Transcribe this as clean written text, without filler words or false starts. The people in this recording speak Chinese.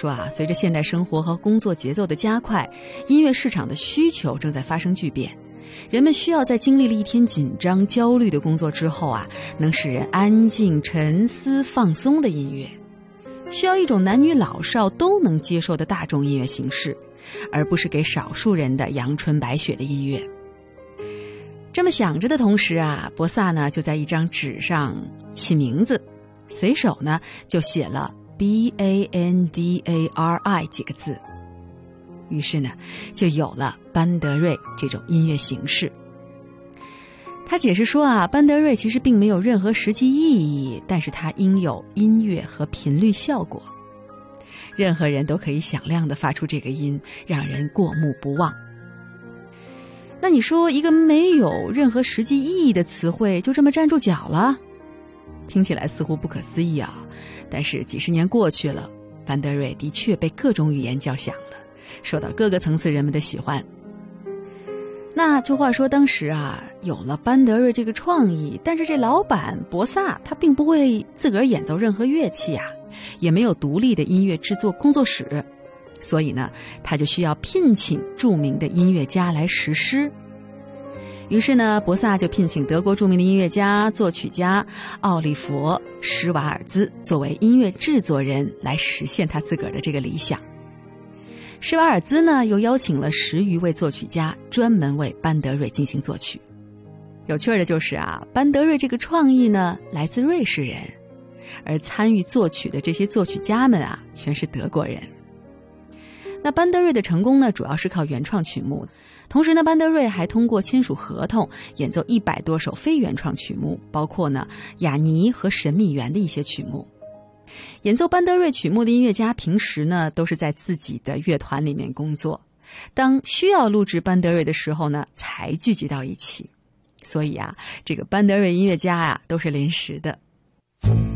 说啊，随着现代生活和工作节奏的加快，音乐市场的需求正在发生巨变。人们需要在经历了一天紧张、焦虑的工作之后啊，能使人安静、沉思、放松的音乐。需要一种男女老少都能接受的大众音乐形式，而不是给少数人的阳春白雪的音乐。这么想着的同时啊，博萨呢就在一张纸上起名字，随手呢就写了 BANDARI 几个字。于是呢，就有了班德瑞这种音乐形式。他解释说啊，班德瑞其实并没有任何实际意义，但是它应有音乐和频率效果。任何人都可以响亮地发出这个音，让人过目不忘。那你说，一个没有任何实际意义的词汇就这么站住脚了？听起来似乎不可思议啊，但是几十年过去了，班德瑞的确被各种语言叫响了，受到各个层次人们的喜欢。那就话说当时啊，有了班德瑞这个创意，但是这老板博萨他并不会自个儿演奏任何乐器啊，也没有独立的音乐制作工作室，所以呢，他就需要聘请著名的音乐家来实施。于是呢，博萨就聘请德国著名的音乐家、作曲家奥利弗·施瓦尔兹作为音乐制作人，来实现他自个儿的这个理想。施瓦尔兹呢，又邀请了10余位作曲家，专门为班德瑞进行作曲。有趣的就是啊，班德瑞这个创意呢，来自瑞士人，而参与作曲的这些作曲家们啊，全是德国人。那班德瑞的成功呢，主要是靠原创曲目，同时呢，班德瑞还通过签署合同，演奏100多首非原创曲目，包括呢雅尼和神秘园的一些曲目。演奏班德瑞曲目的音乐家平时呢都是在自己的乐团里面工作，当需要录制班德瑞的时候呢才聚集到一起，所以啊，这个班德瑞音乐家啊都是临时的。